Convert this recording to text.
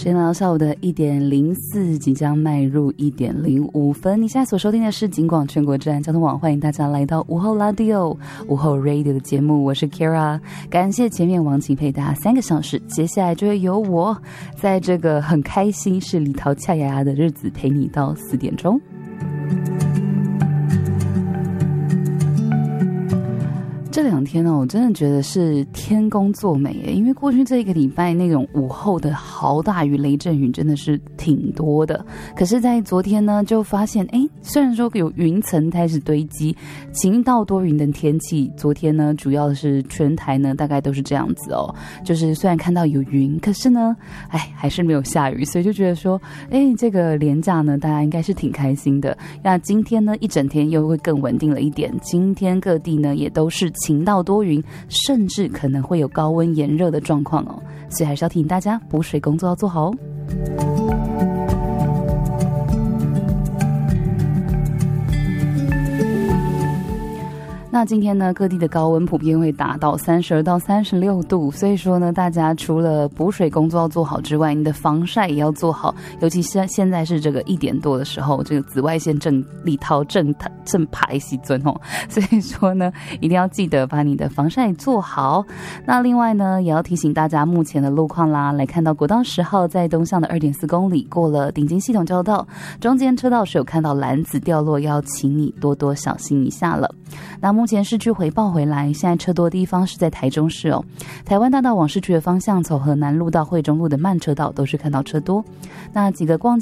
时间来到下午的1:04，即将迈入1:05。你现在所收听的是警广全国治安交通网，欢迎大家来到午后 Radio 午后 Radio 的节目，我是 Kira， 感谢前面王晴陪大家3个小时，接下来就会由我在这个很开心是里头恰牙牙的日子陪你到4点钟。这2天呢，我真的觉得是天公作美耶，因为过去这1个礼拜那种午后的豪大雨雷阵雨真的是挺多的，可是在昨天呢就发现虽然说有云层开始堆积，晴到多云的天气，昨天呢主要是全台呢大概都是这样子哦，就是虽然看到有云，可是呢还是没有下雨，所以就觉得说这个连假呢大家应该是挺开心的。那今天呢一整天又会更稳定了一点，今天各地呢也都是晴到多云，甚至可能会有高温炎热的状况哦，所以还是要提醒大家补水工作要做好哦。那今天呢，各地的高温普遍会达到32到36度，所以说呢，大家除了补水工作要做好之外，你的防晒也要做好，尤其是现在是这个1点多的时候，这个紫外线正排西尊哦，所以说呢，一定要记得把你的防晒做好。那另外呢，也要提醒大家目前的路况啦，来看到国道10号在东向的2.4公里过了顶金系统交道，中间车道是有看到篮子掉落，要请你多多小心一下了。那目前市区回报回来，现在车多的地方是在台中市哦，台湾大道往市区的方向，从河南路到惠中路的慢车道都是看到车多。那几个逛